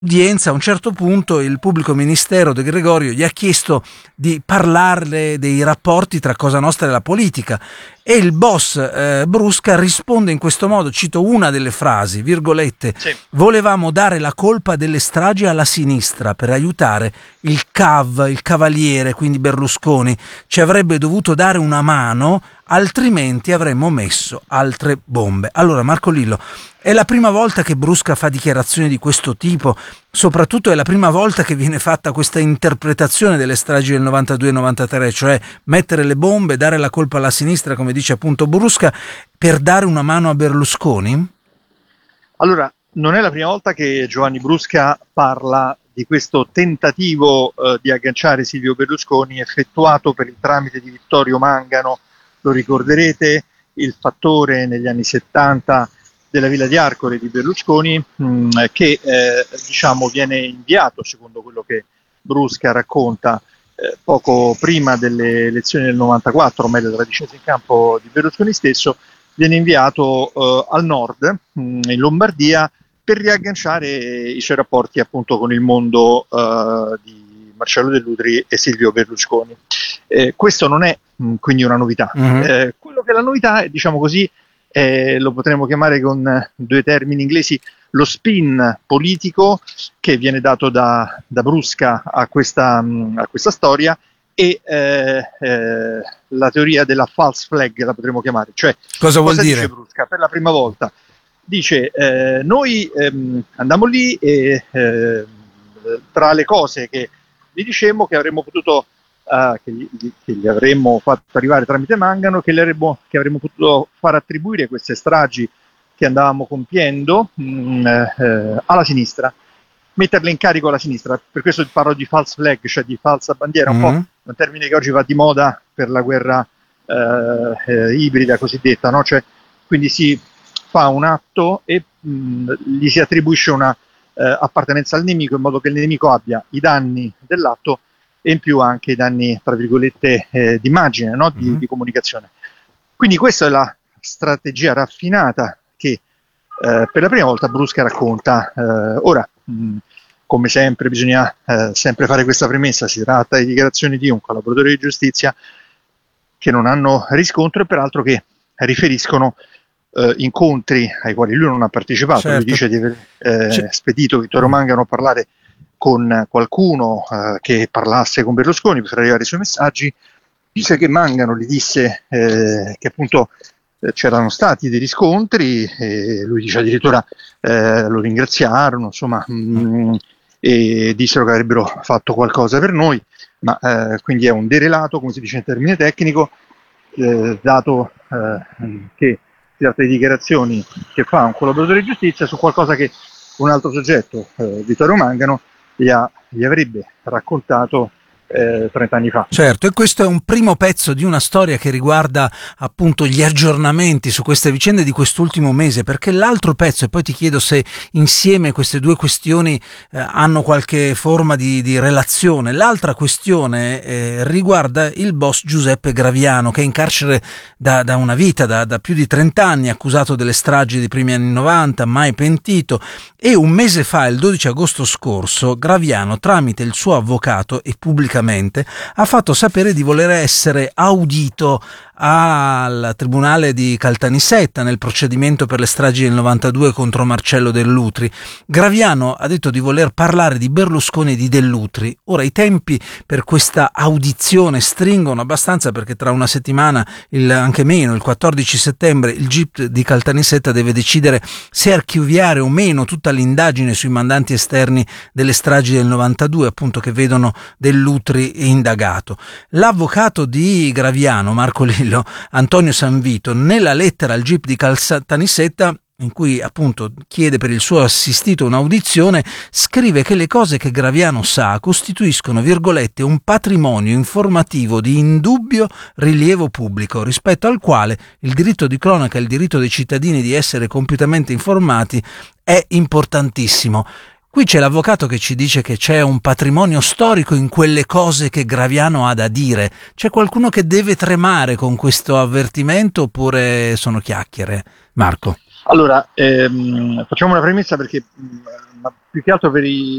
udienza, a un certo punto il pubblico ministero De Gregorio gli ha chiesto di parlarle dei rapporti tra Cosa Nostra e la politica, e il boss Brusca risponde in questo modo, cito una delle frasi, virgolette: Sì. volevamo dare la colpa delle stragi alla sinistra per aiutare il CAV, il Cavaliere, quindi Berlusconi, ci avrebbe dovuto dare una mano, altrimenti avremmo messo altre bombe. Allora, Marco Lillo, è la prima volta che Brusca fa dichiarazioni di questo tipo, soprattutto è la prima volta che viene fatta questa interpretazione delle stragi del 92 e 93, cioè mettere le bombe, dare la colpa alla sinistra, come dice appunto Brusca, per dare una mano a Berlusconi? Allora, non è la prima volta che Giovanni Brusca parla di questo tentativo di agganciare Silvio Berlusconi effettuato per il tramite di Vittorio Mangano. Lo ricorderete, il fattore negli anni 70 della Villa di Arcore di Berlusconi, che diciamo viene inviato, secondo quello che Brusca racconta, poco prima delle elezioni del 94, o meglio della discesa in campo di Berlusconi stesso, viene inviato al nord, in Lombardia, per riagganciare i suoi rapporti appunto con il mondo di Marcello Dell'Utri e Silvio Berlusconi. Questo non è quindi una novità. Quello che è la novità è, diciamo così, lo potremmo chiamare con due termini inglesi, lo spin politico che viene dato da Brusca a questa storia, e la teoria della false flag la potremmo chiamare. Cioè, cosa vuol dire? Dice Brusca per la prima volta? Dice, noi andammo lì e tra le cose che gli dicemmo che avremmo potuto che gli avremmo fatto arrivare tramite Mangano, che avremmo potuto far attribuire queste stragi che andavamo compiendo alla sinistra, metterle in carico alla sinistra. Per questo parlo di false flag, cioè di falsa bandiera, un po' un termine che oggi va di moda per la guerra ibrida cosiddetta, no? Cioè, quindi si fa un atto e gli si attribuisce una appartenenza al nemico, in modo che il nemico abbia i danni dell'atto e in più anche i danni, tra virgolette, di immagine, no? di comunicazione. Quindi questa è la strategia raffinata che per la prima volta Brusca racconta. Ora, come sempre, bisogna sempre fare questa premessa: si tratta di dichiarazioni di un collaboratore di giustizia che non hanno riscontro e peraltro che riferiscono incontri ai quali lui non ha partecipato. Certo. Lui dice di aver spedito Vittorio Mangano a parlare con qualcuno che parlasse con Berlusconi per far arrivare i suoi messaggi. Dice che Mangano gli disse che appunto c'erano stati dei riscontri, e lui dice addirittura lo ringraziarono, insomma, e dissero che avrebbero fatto qualcosa per noi, ma quindi è un derelato, come si dice in termine tecnico, dato che si tratta di dichiarazioni che fa un collaboratore di giustizia su qualcosa che un altro soggetto, Vittorio Mangano, gli avrebbe raccontato 30 anni fa. Certo, e questo è un primo pezzo di una storia che riguarda appunto gli aggiornamenti su queste vicende di quest'ultimo mese, perché l'altro pezzo, e poi ti chiedo se insieme queste due questioni hanno qualche forma di relazione, l'altra questione riguarda il boss Giuseppe Graviano, che è in carcere da una vita, da più di 30 anni, accusato delle stragi dei primi anni 90, mai pentito, e un mese fa, il 12 agosto scorso, Graviano, tramite il suo avvocato e pubblicamente, ha fatto sapere di voler essere audito al tribunale di Caltanissetta nel procedimento per le stragi del 92 contro Marcello Dell'Utri. Graviano ha detto di voler parlare di Berlusconi e di Dell'Utri. Ora i tempi per questa audizione stringono abbastanza, perché tra una settimana, anche meno, il 14 settembre, il GIP di Caltanissetta deve decidere se archiviare o meno tutta l'indagine sui mandanti esterni delle stragi del 92, appunto, che vedono Dell'Utri indagato. L'avvocato di Graviano, Marco Lillo, Antonio Sanvito, nella lettera al GIP di Caltanissetta, in cui appunto chiede per il suo assistito un'audizione, scrive che le cose che Graviano sa costituiscono, virgolette, un patrimonio informativo di indubbio rilievo pubblico, rispetto al quale il diritto di cronaca e il diritto dei cittadini di essere compiutamente informati è importantissimo. Qui c'è l'avvocato che ci dice che c'è un patrimonio storico in quelle cose che Graviano ha da dire. C'è qualcuno che deve tremare con questo avvertimento, oppure sono chiacchiere? Marco. Allora, facciamo una premessa, perché ma più che altro per i